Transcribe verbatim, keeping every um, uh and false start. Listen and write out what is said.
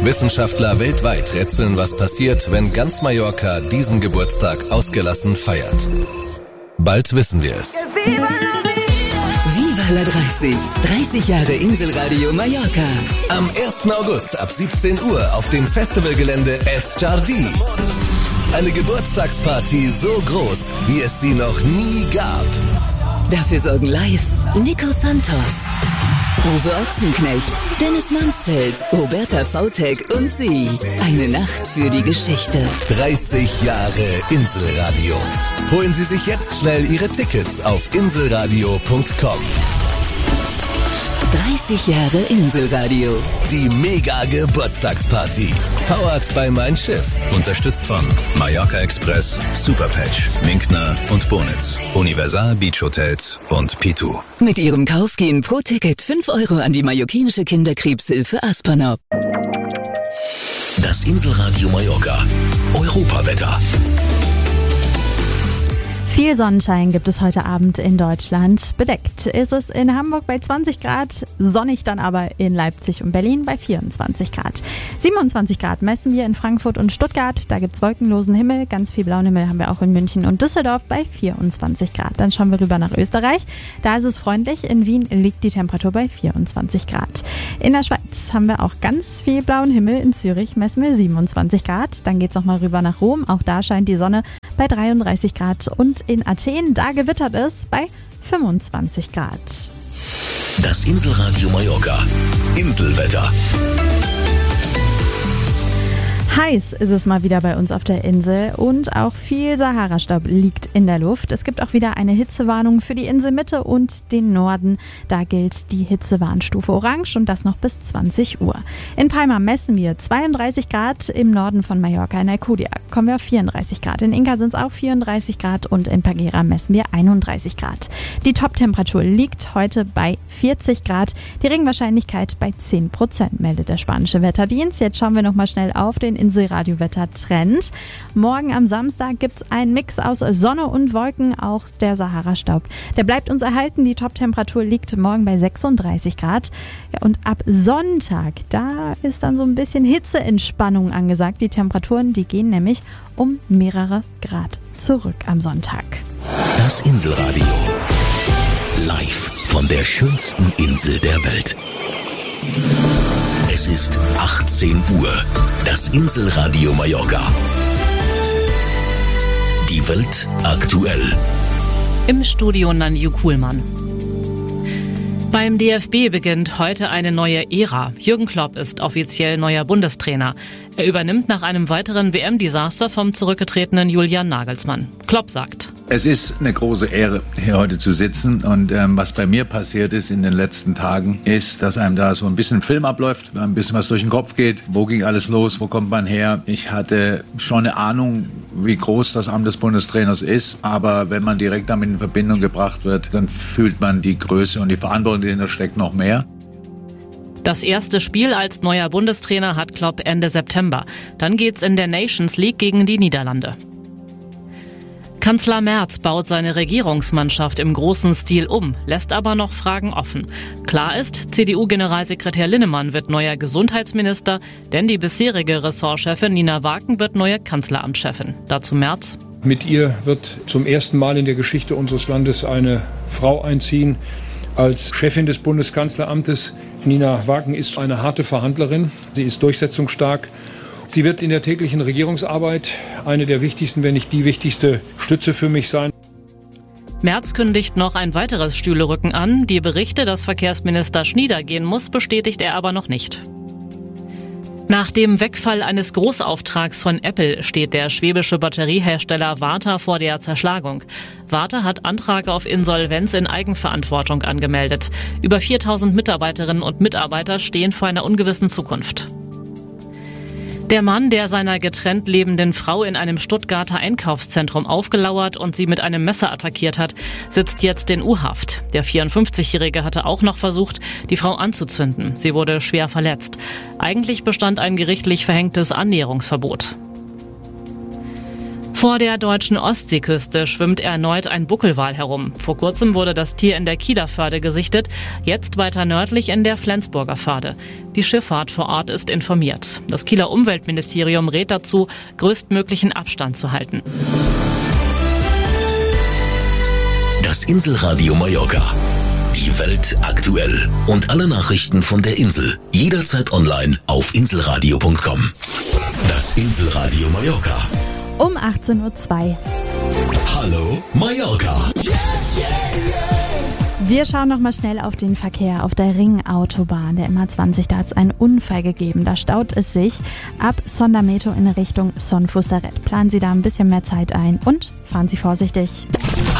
Wissenschaftler weltweit rätseln, was passiert, wenn ganz Mallorca diesen Geburtstag ausgelassen feiert. Bald wissen wir es. Viva la dreißig. dreißig Jahre Inselradio Mallorca. Am ersten August ab siebzehn Uhr auf dem Festivalgelände Es Jardí. Eine Geburtstagsparty so groß, wie es sie noch nie gab. Dafür sorgen live Nico Santos, Uwe Ochsenknecht, Dennis Mansfeld, Roberta Vautek und sie. Eine Nacht für die Geschichte. dreißig Jahre Inselradio. Holen Sie sich jetzt schnell Ihre Tickets auf inselradio punkt com. dreißig Jahre Inselradio. Die Mega-Geburtstagsparty. Powered by Mein Schiff. Unterstützt von Mallorca Express, Superpatch, Minkner und Bonitz, Universal Beach Hotels und Pitu. Mit ihrem Kauf gehen pro Ticket fünf Euro an die mallorquinische Kinderkrebshilfe Aspanop. Das Inselradio Mallorca. Europawetter. Viel Sonnenschein gibt es heute Abend in Deutschland. Bedeckt ist es in Hamburg bei zwanzig Grad, sonnig dann aber in Leipzig und Berlin bei vierundzwanzig Grad. siebenundzwanzig Grad messen wir in Frankfurt und Stuttgart, da gibt's wolkenlosen Himmel. Ganz viel blauen Himmel haben wir auch in München und Düsseldorf bei vierundzwanzig Grad. Dann schauen wir rüber nach Österreich, da ist es freundlich. In Wien liegt die Temperatur bei vierundzwanzig Grad. In der Schweiz haben wir auch ganz viel blauen Himmel. In Zürich messen wir siebenundzwanzig Grad. Dann geht's nochmal rüber nach Rom, auch da scheint die Sonne bei dreiunddreißig Grad. Und in Athen, da gewittert es bei fünfundzwanzig Grad. Das Inselradio Mallorca. Inselwetter. Heiß ist es mal wieder bei uns auf der Insel und auch viel Sahara-Staub liegt in der Luft. Es gibt auch wieder eine Hitzewarnung für die Inselmitte und den Norden. Da gilt die Hitzewarnstufe Orange und das noch bis zwanzig Uhr. In Palma messen wir zweiunddreißig Grad, im Norden von Mallorca in Alcudia kommen wir auf vierunddreißig Grad. In Inca sind es auch vierunddreißig Grad und in Pagera messen wir einunddreißig Grad. Die Top-Temperatur liegt heute bei vierzig Grad. Die Regenwahrscheinlichkeit bei zehn Prozent, meldet der spanische Wetterdienst. Jetzt schauen wir nochmal schnell auf den Inselradio-Wetter-Trend. Morgen am Samstag gibt es einen Mix aus Sonne und Wolken, auch der Sahara-Staub. Der bleibt uns erhalten. Die Top-Temperatur liegt morgen bei sechsunddreißig Grad. Ja, und ab Sonntag, da ist dann so ein bisschen Hitzeentspannung angesagt. Die Temperaturen, die gehen nämlich um mehrere Grad zurück am Sonntag. Das Inselradio. Live von der schönsten Insel der Welt. Es ist achtzehn Uhr. Das Inselradio Mallorca. Die Welt aktuell. Im Studio Nanju Kuhlmann. Beim D F B beginnt heute eine neue Ära. Jürgen Klopp ist offiziell neuer Bundestrainer. Er übernimmt nach einem weiteren W M-Desaster vom zurückgetretenen Julian Nagelsmann. Klopp sagt: Es ist eine große Ehre, hier heute zu sitzen. Und ähm, was bei mir passiert ist in den letzten Tagen, ist, dass einem da so ein bisschen Film abläuft, ein bisschen was durch den Kopf geht. Wo ging alles los? Wo kommt man her? Ich hatte schon eine Ahnung, wie groß das Amt des Bundestrainers ist. Aber wenn man direkt damit in Verbindung gebracht wird, dann fühlt man die Größe und die Verantwortung, die dahinter steckt, noch mehr. Das erste Spiel als neuer Bundestrainer hat Klopp Ende September. Dann geht's in der Nations League gegen die Niederlande. Kanzler Merz baut seine Regierungsmannschaft im großen Stil um, lässt aber noch Fragen offen. Klar ist, C D U-Generalsekretär Linnemann wird neuer Gesundheitsminister, denn die bisherige Ressortchefin Nina Waken wird neue Kanzleramtschefin. Dazu Merz: Mit ihr wird zum ersten Mal in der Geschichte unseres Landes eine Frau einziehen als Chefin des Bundeskanzleramtes. Nina Waken ist eine harte Verhandlerin, sie ist durchsetzungsstark. Sie wird in der täglichen Regierungsarbeit eine der wichtigsten, wenn nicht die wichtigste Stütze für mich sein. Merz kündigt noch ein weiteres Stühlerücken an. Die Berichte, dass Verkehrsminister Schnieder gehen muss, bestätigt er aber noch nicht. Nach dem Wegfall eines Großauftrags von Apple steht der schwäbische Batteriehersteller Varta vor der Zerschlagung. Varta hat Antrag auf Insolvenz in Eigenverantwortung angemeldet. Über viertausend Mitarbeiterinnen und Mitarbeiter stehen vor einer ungewissen Zukunft. Der Mann, der seiner getrennt lebenden Frau in einem Stuttgarter Einkaufszentrum aufgelauert und sie mit einem Messer attackiert hat, sitzt jetzt in U-Haft. Der vierundfünfzigjährige hatte auch noch versucht, die Frau anzuzünden. Sie wurde schwer verletzt. Eigentlich bestand ein gerichtlich verhängtes Annäherungsverbot. Vor der deutschen Ostseeküste schwimmt erneut ein Buckelwal herum. Vor kurzem wurde das Tier in der Kieler Förde gesichtet, jetzt weiter nördlich in der Flensburger Förde. Die Schifffahrt vor Ort ist informiert. Das Kieler Umweltministerium rät dazu, größtmöglichen Abstand zu halten. Das Inselradio Mallorca. Die Welt aktuell. Und alle Nachrichten von der Insel. Jederzeit online auf inselradio punkt com. Das Inselradio Mallorca. Um achtzehn Uhr zwei. Hallo Mallorca. Wir schauen noch mal schnell auf den Verkehr auf der Ringautobahn, der M A zwanzig. Da hat es einen Unfall gegeben. Da staut es sich ab Sondermeto in Richtung Son Fusseret. Planen Sie da ein bisschen mehr Zeit ein und fahren Sie vorsichtig.